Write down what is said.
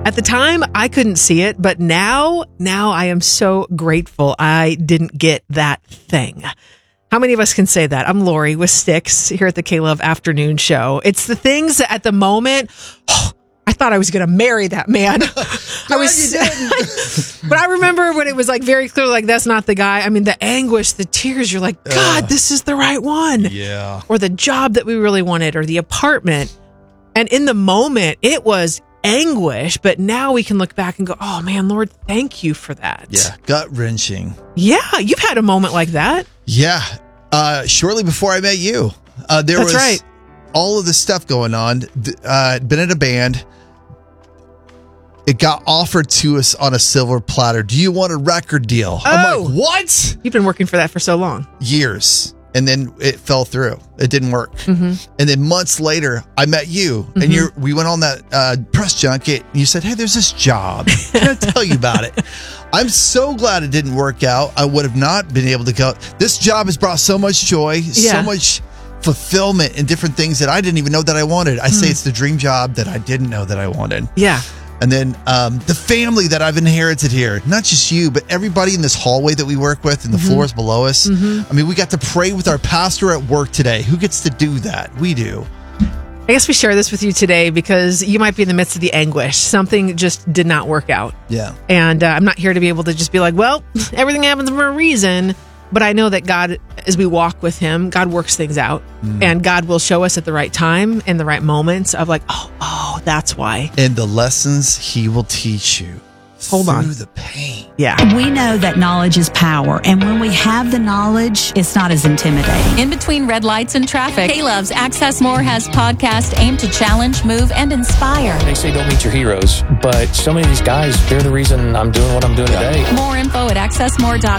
At the time, I couldn't see it, but now I am so grateful I didn't get that thing. How many of us can say that? I'm Lori with Sticks here at the K-Love Afternoon Show. It's the things that at the moment, I thought I was going to marry that man. But I remember when it was like very clear, like that's not the guy. I mean, the anguish, the tears, you're like, God, this is the right one. Yeah. Or the job that we really wanted or the apartment. And in the moment, it was anguish, but now we can look back and go, oh man, Lord, thank you for that. Yeah. Gut wrenching. Yeah. You've had a moment like that. Yeah. Shortly before I met you, there was right. all of this stuff going on. Been in a band. It got offered to us on a silver platter. Do you want a record deal? I'm like, what? You've been working for that for so long. Years. And then it fell through. It didn't work. Mm-hmm. And then months later, I met you, and we went on that press junket. And you said, "Hey, there's this job. Can I tell you about it?" I'm so glad it didn't work out. I would have not been able to go. This job has brought so much joy, so much fulfillment, and different things that I didn't even know that I wanted. I say it's the dream job that I didn't know that I wanted. Yeah. And then the family that I've inherited here, not just you, but everybody in this hallway that we work with and the floors below us. I mean, we got to pray with our pastor at work today. Who gets to do that? We do. I guess we share this with you today because you might be in the midst of the anguish. Something just did not work out. Yeah. And I'm not here to be able to just be like, well, everything happens for a reason. But I know that God, as we walk with him, God works things out. And God will show us at the right time and the right moments of like, oh, that's why. And the lessons he will teach you Hold on. through the pain. Yeah. We know that knowledge is power, and when we have the knowledge, it's not as intimidating. In between red lights and traffic, K-Love's Access More has podcasts aimed to challenge, move, and inspire. They say don't meet your heroes, but so many of these guys, they're the reason I'm doing what I'm doing today. More info at accessmore.com.